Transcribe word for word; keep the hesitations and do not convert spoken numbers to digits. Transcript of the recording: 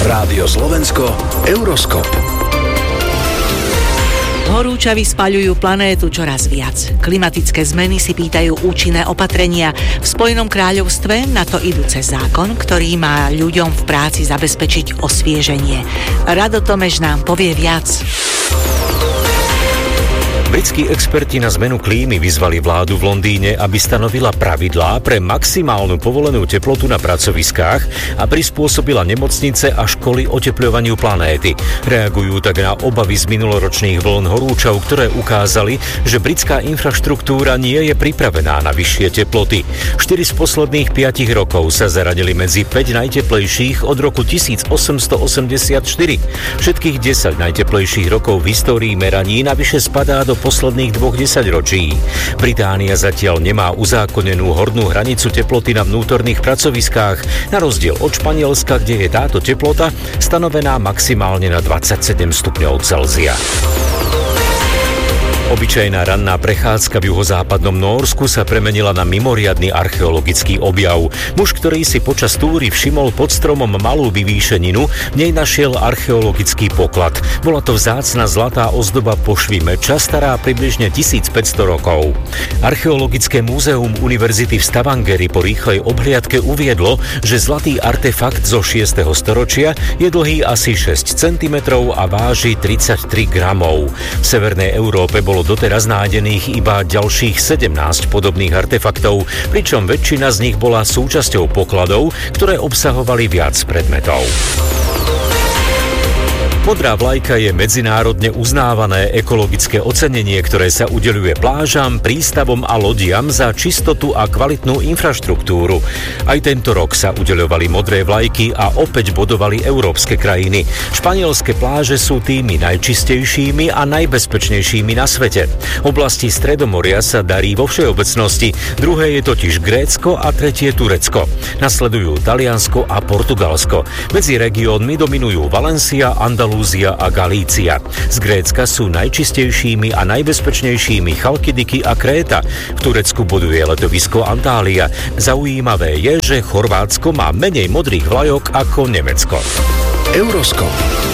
Rádio Slovensko, Euroskop. Horúčavy spaľujú planétu čoraz viac. Klimatické zmeny si pýtajú účinné opatrenia. V Spojenom kráľovstve na to idú cez zákon, ktorý má ľuďom v práci zabezpečiť osvieženie. Rado Tomeš nám povie viac. Britskí experti na zmenu klímy vyzvali vládu v Londýne, aby stanovila pravidlá pre maximálnu povolenú teplotu na pracoviskách a prispôsobila nemocnice a školy otepľovaniu planéty. Reagujú tak na obavy z minuloročných vln horúčav, ktoré ukázali, že britská infraštruktúra nie je pripravená na vyššie teploty. Štyri z posledných piatich rokov sa zaradili medzi päť najteplejších od roku tisícosemstoosemdesiatštyri. Všetkých desať najteplejších rokov v histórii meraní navyše spadá do posledných dvoch desaťročí. Británia zatiaľ nemá uzákonenú hornú hranicu teploty na vnútorných pracoviskách, na rozdiel od Španielska, kde je táto teplota stanovená maximálne na dvadsaťsedem stupňov Celzia. Obyčajná ranná prechádzka v juhozápadnom Nórsku sa premenila na mimoriadny archeologický objav. Muž, ktorý si počas túry všimol pod stromom malú vyvýšeninu, v nej našiel archeologický poklad. Bola to vzácna zlatá ozdoba pošvy meča, stará približne tisícpäťsto rokov. Archeologické múzeum Univerzity v Stavangeri po rýchlej obhliadke uviedlo, že zlatý artefakt zo šiesteho storočia je dlhý asi šesť centimetrov a váži tridsaťtri gramov. V severnej Európe bolo doteraz nájdených iba ďalších sedemnásť podobných artefaktov, pričom väčšina z nich bola súčasťou pokladov, ktoré obsahovali viac predmetov. Modrá vlajka je medzinárodne uznávané ekologické ocenenie, ktoré sa udeľuje plážam, prístavom a lodiam za čistotu a kvalitnú infraštruktúru. Aj tento rok sa udeľovali modré vlajky a opäť bodovali európske krajiny. Španielske pláže sú tými najčistejšími a najbezpečnejšími na svete. Oblasti Stredomoria sa darí vo všeobecnosti, druhé je totiž Grécko a tretie Turecko. Nasledujú Taliansko a Portugalsko. Medzi regiónmi dominujú Valencia, Andalúzia a Galícia. Z Grécka sú najčistejšími a najbezpečnejšími Chalkidiky a Kréta. V Turecku boduje letovisko Antália. Zaujímavé je, že Chorvátsko má menej modrých vlajok ako Nemecko. Euroskop.